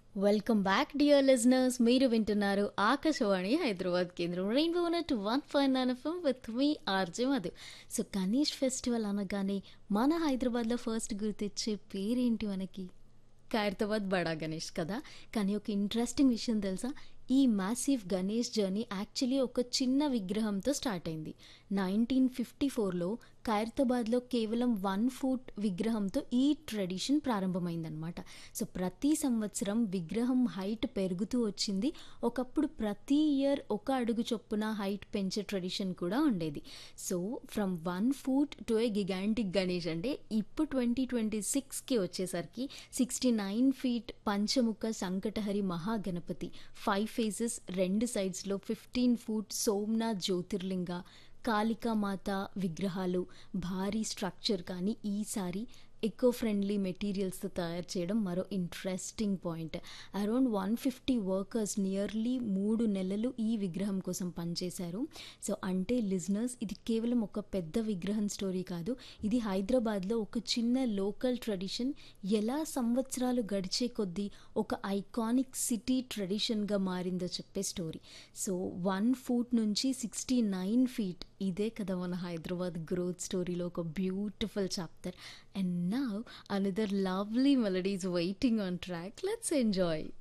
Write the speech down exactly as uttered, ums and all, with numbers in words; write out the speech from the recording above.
Welcome back dear listeners. మీరు వింటున్నారు ఆకాశవాణి హైదరాబాద్ కేంద్రం rainbow net one five nine FM with me RJ Madhu. So Ganesh festival అనగానే మన హైదరాబాద్లో ఫస్ట్ గుర్తొచ్చే పేరేంటి మనకి? ఖైరతాబాద్ బడా గణేష్ కదా. కానీ ఒక ఇంట్రెస్టింగ్ విషయం తెలుసా? ఈ మ్యాసివ్ గణేష్ జర్నీ యాక్చువల్లీ ఒక చిన్న విగ్రహంతో స్టార్ట్ అయింది. నైన్టీన్ ఫిఫ్టీ ఫోర్లో ఖైరతాబాద్లో కేవలం వన్ ఫుట్ విగ్రహంతో ఈ ట్రెడిషన్ ప్రారంభమైందనమాట. సో ప్రతి సంవత్సరం విగ్రహం హైట్ పెరుగుతూ వచ్చింది. ఒకప్పుడు ప్రతి ఇయర్ ఒక అడుగు చొప్పున హైట్ పెంచే ట్రెడిషన్ కూడా ఉండేది. So from one foot to ఏ గిగాంటిక్ గణేష్ అంటే ఇప్పుడు ట్వంటీ ట్వంటీ సిక్స్కి వచ్చేసరికి సిక్స్టీ నైన్ ఫీట్ పంచముఖ సంకటహరి మహాగణపతి, ఫైవ్ ఫేసెస్, రెండు సైడ్స్లో ఫిఫ్టీన్ ఫుట్ సోమనాథ్ జ్యోతిర్లింగ, కాళికామాత విగ్రహాలు, భారీ స్ట్రక్చర్. కానీ ఈసారి ఎకో ఫ్రెండ్లీ మెటీరియల్స్తో తయారు చేయడం మరో interesting point. Around one fifty workers nearly మూడు నెలలు ఈ విగ్రహం కోసం పనిచేశారు. సో అంటే లిజనర్స్, ఇది కేవలం ఒక పెద్ద విగ్రహం స్టోరీ కాదు, ఇది హైదరాబాద్లో ఒక చిన్న లోకల్ ట్రెడిషన్ ఎలా సంవత్సరాలు గడిచే కొద్దీ ఒక ఐకానిక్ సిటీ ట్రెడిషన్గా మారిందో చెప్పే స్టోరీ. సో వన్ ఫూట్ నుంచి సిక్స్టీ నైన్ ఫీట్ ఇదే కదా మన హైదరాబాద్ గ్రోత్ స్టోరీలో ఒక beautiful chapter. And now another lovely melody is waiting on track. Let's enjoy.